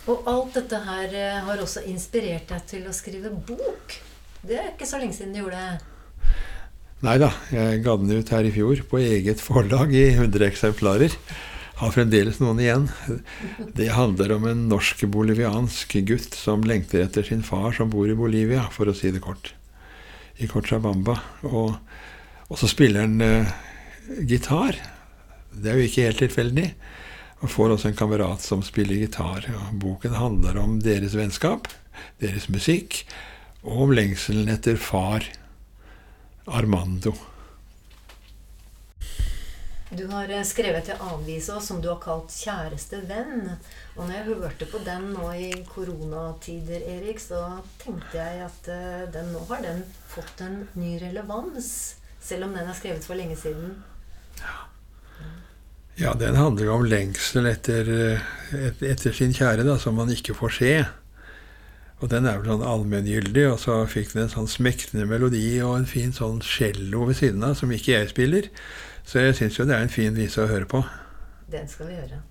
Og alt dette her har også inspirert deg til å skrive bok. Det ikke så lenge siden du gjorde det. Neida, jeg ga den ut her i fjor på eget forlag i 100 eksemplarer. Har fremdeles noen igjen. Det handler om en norsk-boliviansk gutt som lengter etter sin far som bor i Bolivia, for å si det kort. I Cochabamba. Og så spiller han gitar. Det jo ikke helt tilfeldig. Og får også en kamerat som spiller gitar. Og boken handler om deres vennskap, deres musikk, og om lengselen etter far Armando. Du har skrevet til avisa som du har kalt Kjæreste venn. Og når jeg hørte på den nå i koronatider, Erik, så tenkte jeg at nå har den fått en ny relevans, selv om den er skrevet for lenge siden. Ja, den handler om lengsel etter sin kjære, da, som man ikke får se. Og den vel sånn allmenngyldig, og så fikk den en sånn smektende melodi og en fin sånn cello ved siden av, som ikke jeg spiller. Så jeg synes jo det en fin vise å høre på. Den skal vi gjøre.